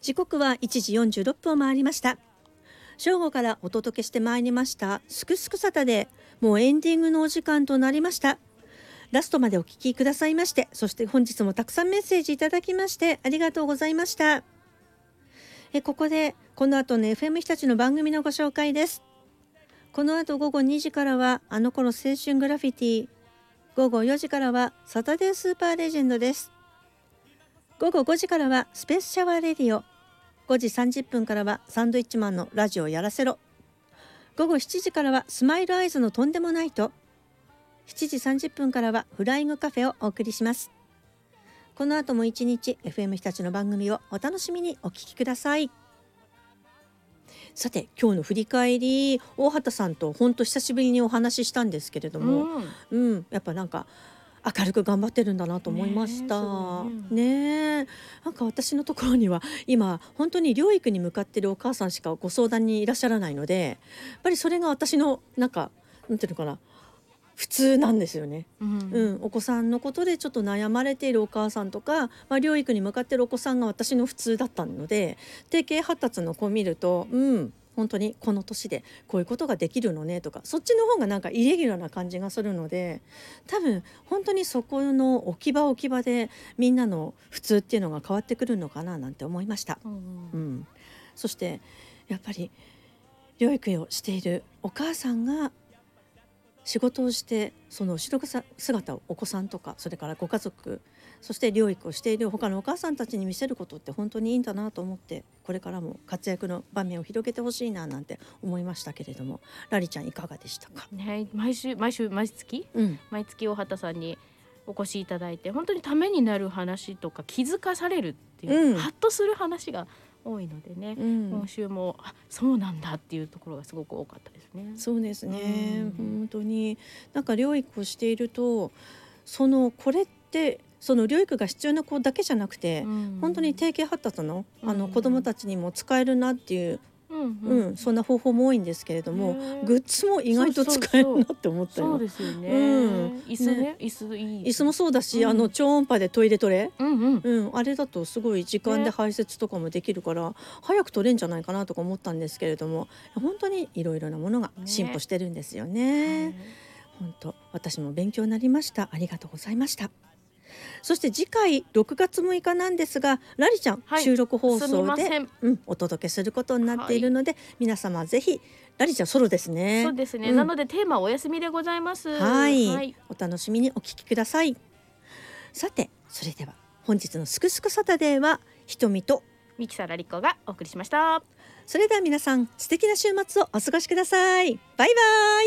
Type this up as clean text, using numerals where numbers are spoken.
時刻は1時46分を回りました。正午からお届けしてまいりましたすくすくサタデー、もうエンディングのお時間となりました。ラストまでお聞きくださいまして、そして本日もたくさんメッセージいただきましてありがとうございました。ここでこの後の FM 日立の番組のご紹介です。この後午後2時からはあの頃青春グラフィティ、午後4時からはサタデースーパーレジェンドです。午後5時からはスペースシャワーレディオ、5時30分からはサンドイッチマンのラジオやらせろ、午後7時からはスマイルアイズのとんでもないと、7時30分からはフライングカフェをお送りします。この後も一日 FM 日立の番組をお楽しみにお聞きください。さて今日の振り返り、大畑さんと本当久しぶりにお話ししたんですけれども、やっぱなんか明るく頑張ってるんだなと思いました。なんか私のところには今本当に療育に向かってるお母さんしかご相談にいらっしゃらないので、やっぱりそれが私のなんていうのかな、普通なんですよね。お子さんのことでちょっと悩まれているお母さんとか、療育に向かっているお子さんが私の普通だったので、定型発達の子を見ると、本当にこの年でこういうことができるのねとか、そっちの方がなんかイレギュラーな感じがするので、多分本当にそこの置き場でみんなの普通っていうのが変わってくるのかななんて思いました。そしてやっぱり療育をしているお母さんが仕事をして、その後ろ姿をお子さんとかそれからご家族、そして療育をしている他のお母さんたちに見せることって本当にいいんだなと思って、これからも活躍の場面を広げてほしいななんて思いましたけれども、ラリちゃんいかがでしたか？ 毎月、毎月大畑さんにお越しいただいて、本当にためになる話とか気づかされるっていう、ハッとする話が多いのでね、今週もそうなんだっていうところがすごく多かったですね。 そうですね、本当になんか療育をしていると、これってその療育が必要な子だけじゃなくて、本当に定型発達の子どもたちにも使えるなっていう、そんな方法も多いんですけれども、グッズも意外と使えるなって思ったよ。 そうですよね。椅子いい、 椅子もそうだし、超音波でトイレトレ、あれだとすごい時間で排泄とかもできるから、早く取れんじゃないかなとか思ったんですけれども、本当にいろいろなものが進歩してるんですよね。本当私も勉強になりました。ありがとうございました。そして次回6月6日なんですが、ラリちゃん、収録放送で、お届けすることになっているので、皆様ぜひ、ラリちゃんソロですね。 そうですね、なのでテーマお休みでございます。 お楽しみにお聞きください。さてそれでは本日のすくすくサタデーはひとみとミキサラリコがお送りしました。 それでは皆さん素敵な週末をお過ごしください。バイバイ。